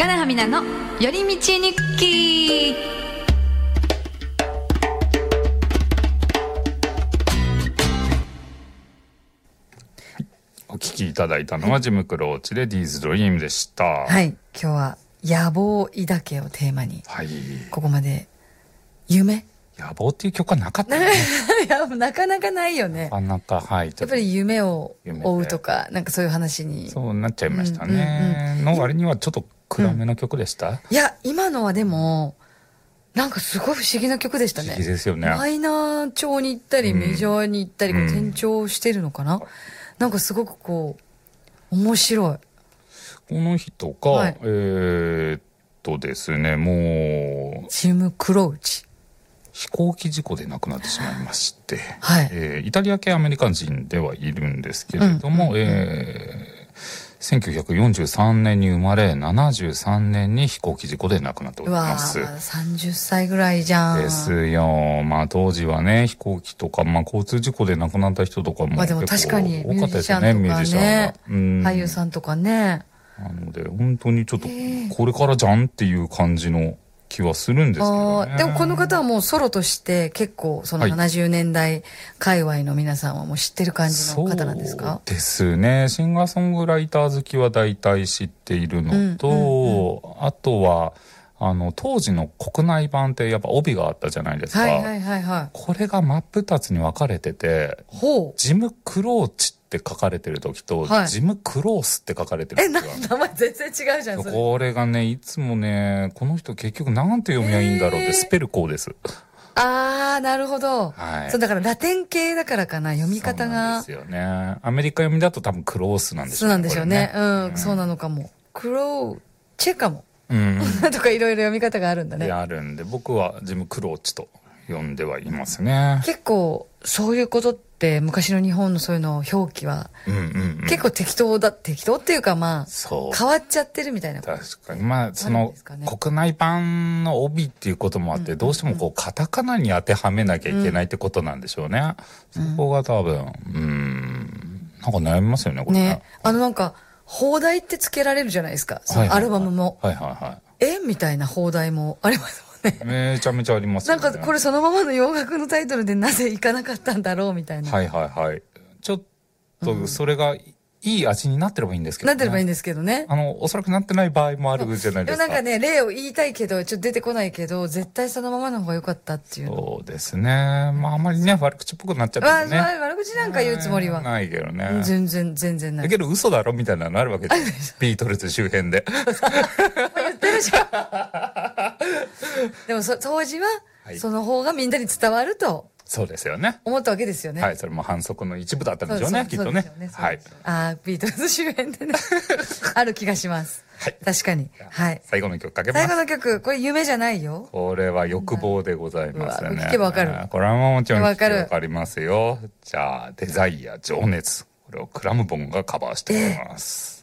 金はみなの寄り道日記。 お聞きいただいたのはジムクローチでディーズドリームでした。 はい、今日は野望抱けをテーマに、 はい、 ここまで夢野望っていう曲はなかったね。 いやなかなかないよね。 なかなか、はい、 やっぱり夢を追うとかなんかそういう話にそうなっちゃいましたね、の割にはちょっと暗めの曲でした、 いや今のはでもなんかすごい不思議な曲でしたね。 不思議ですよね。 マイナー調に行ったり、メジャーに行ったり、転調してるのかな、なんかすごくこう面白い。 この人が、はい、ですね、もうジム・クローチ飛行機事故で亡くなってしまいまして、 はい、 イタリア系アメリカ人ではいるんですけれども、1943年に生まれ73年に飛行機事故で亡くなっております。 うわ30歳ぐらいじゃん。 ですよ。まあ当時はね飛行機とか、まあ、交通事故で亡くなった人とかもでも確かに多かったですよね。ミュージシャンとかね、 俳優さんとかね。 なので本当にちょっとこれからじゃんっていう感じの気はするんですけどね。 でもこの方はもうソロとして結構その70年代界隈の皆さんはもう知ってる感じの方なんですか？ そうですね。シンガーソングライター好きは大体知っているのと、あとは当時の国内版ってやっぱ帯があったじゃないですか。これが真っ二つに分かれてて、ジム・クローチって書かれてる時と、ジム・クロースって書かれてる時が名前全然違うじゃん。 これがねいつもねこの人結局なんて読みゃいいんだろうってスペルこうです。 あーなるほど、はい、そうだからラテン系だからかな読み方が。 そうなんですよね。アメリカ読みだと多分クロースなんでしょうね。 そうなんでしょうね。そうなのかも。クローチェかも。とかいろいろ読み方があるんだね。 あるんで僕はジム・クローチと呼んではいますね。 結構そういうことって昔の日本のそういうの表記は結構適当っていうかまあ変わっちゃってるみたいな。 確かにまあその国内版の帯っていうこともあってどうしてもこうカタカナに当てはめなきゃいけないってことなんでしょうね。そこが多分なんか悩みますよねこれね。 なんか邦題ってつけられるじゃないですか、そのアルバムも。みたいな邦題もありますもんね。 めちゃめちゃありますよね。 なんかこれそのままの洋楽のタイトルでなぜいかなかったんだろうみたいな。 ちょっとそれがいい味になってればいいんですけどね。 なってればいいんですけどね。 おそらくなってない場合もあるじゃないですか。 でもなんかね例を言いたいけどちょっと出てこないけど絶対そのままの方が良かったっていう。 そうですね。まああまりね悪口っぽくなっちゃってね。 悪口なんか言うつもりはないけどね。 全然ない。 だけど嘘だろみたいなのあるわけです。ビートルズ周辺で。 言ってるじゃん。でも当時はその方がみんなに伝わると。 そうですよね。 思ったわけですよね。 はい、それも反則の一部だったんでしょうね、きっとね。はい。 ビートルズ周辺でね、ある気がします。はい。確かに。はい。 最後の曲かけます。 最後の曲、これ夢じゃないよ。 これは欲望でございますね。 聞けばわかる。 これはもちろん聞けばわかりますよ。じゃあ、デザイア、情熱。これをクラムボンがカバーしております。